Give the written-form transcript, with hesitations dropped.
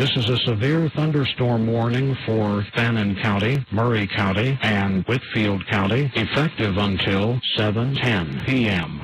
This is a severe thunderstorm warning for Fannin County, Murray County, and Whitfield County, effective until 7:10 p.m.